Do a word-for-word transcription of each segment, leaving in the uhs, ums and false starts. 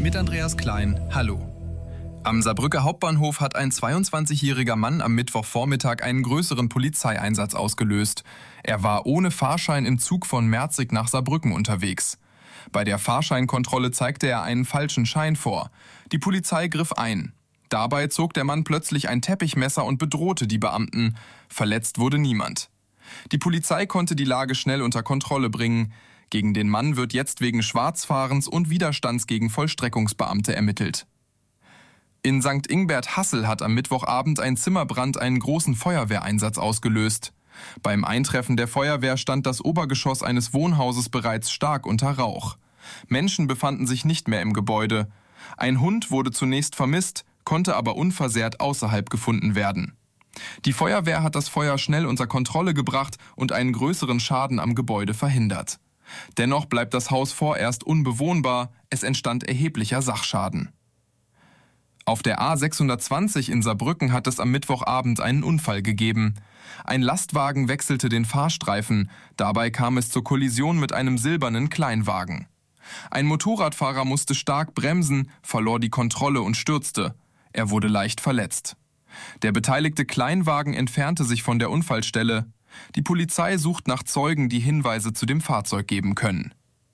mit Andreas Klein. Hallo. Am Saarbrücker Hauptbahnhof hat ein zweiundzwanzigjähriger Mann am Mittwochvormittag einen größeren Polizeieinsatz ausgelöst. Er war ohne Fahrschein im Zug von Merzig nach Saarbrücken unterwegs. Bei der Fahrscheinkontrolle zeigte er einen falschen Schein vor. Die Polizei griff ein. Dabei zog der Mann plötzlich ein Teppichmesser und bedrohte die Beamten. Verletzt wurde niemand. Die Polizei konnte die Lage schnell unter Kontrolle bringen. Gegen den Mann wird jetzt wegen Schwarzfahrens und Widerstands gegen Vollstreckungsbeamte ermittelt. In Sankt Ingbert-Hassel hat am Mittwochabend ein Zimmerbrand einen großen Feuerwehreinsatz ausgelöst. Beim Eintreffen der Feuerwehr stand das Obergeschoss eines Wohnhauses bereits stark unter Rauch. Menschen befanden sich nicht mehr im Gebäude. Ein Hund wurde zunächst vermisst, konnte aber unversehrt außerhalb gefunden werden. Die Feuerwehr hat das Feuer schnell unter Kontrolle gebracht und einen größeren Schaden am Gebäude verhindert. Dennoch bleibt das Haus vorerst unbewohnbar, es entstand erheblicher Sachschaden. Auf der A sechshundertzwanzig in Saarbrücken hat es am Mittwochabend einen Unfall gegeben. Ein Lastwagen wechselte den Fahrstreifen, dabei kam es zur Kollision mit einem silbernen Kleinwagen. Ein Motorradfahrer musste stark bremsen, verlor die Kontrolle und stürzte. Er wurde leicht verletzt. Der beteiligte Kleinwagen entfernte sich von der Unfallstelle. Die Polizei sucht nach Zeugen, die Hinweise zu dem Fahrzeug geben können.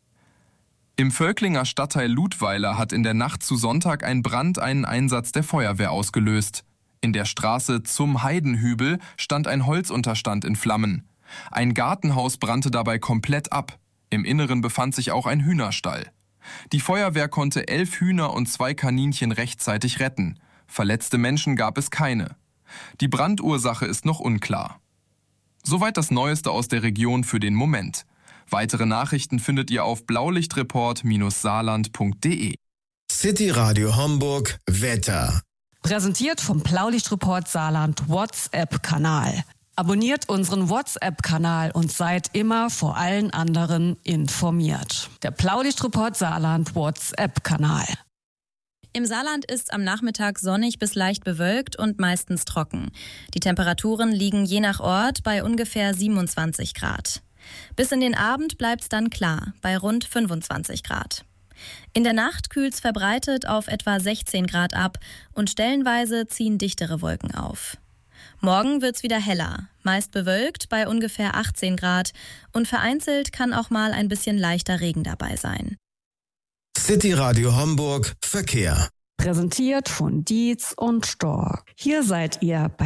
Im Völklinger Stadtteil Ludweiler hat in der Nacht zu Sonntag ein Brand einen Einsatz der Feuerwehr ausgelöst. In der Straße Zum Heidenhübel stand ein Holzunterstand in Flammen. Ein Gartenhaus brannte dabei komplett ab. Im Inneren befand sich auch ein Hühnerstall. Die Feuerwehr konnte elf Hühner und zwei Kaninchen rechtzeitig retten. Verletzte Menschen gab es keine. Die Brandursache ist noch unklar. Soweit das Neueste aus der Region für den Moment. Weitere Nachrichten findet ihr auf blaulichtreport Saarland punkt de. City Radio Homburg Wetter. Präsentiert vom Blaulichtreport Saarland WhatsApp-Kanal. Abonniert unseren WhatsApp-Kanal und seid immer vor allen anderen informiert. Der Blaulichtreport Saarland WhatsApp-Kanal. Im Saarland ist am Nachmittag sonnig bis leicht bewölkt und meistens trocken. Die Temperaturen liegen je nach Ort bei ungefähr siebenundzwanzig Grad. Bis in den Abend bleibt's dann klar, bei rund fünfundzwanzig Grad. In der Nacht kühlt's verbreitet auf etwa sechzehn Grad ab und stellenweise ziehen dichtere Wolken auf. Morgen wird's wieder heller, meist bewölkt bei ungefähr achtzehn Grad und vereinzelt kann auch mal ein bisschen leichter Regen dabei sein. City Radio Homburg Verkehr. Präsentiert von Dietz und Stork. Hier seid ihr bei